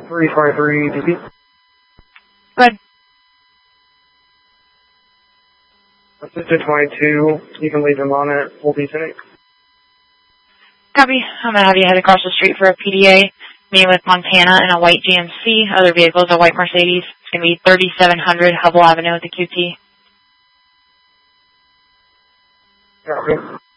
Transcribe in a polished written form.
353 DP. Good. Assistant 22, you can leave him on it. We'll be sitting. Copy. I'm going to have you head across the street for a PDA. Meeting with Montana in a white GMC. Other vehicles, a white Mercedes. It's going to be 3700 Hubble Avenue at the QT. Copy.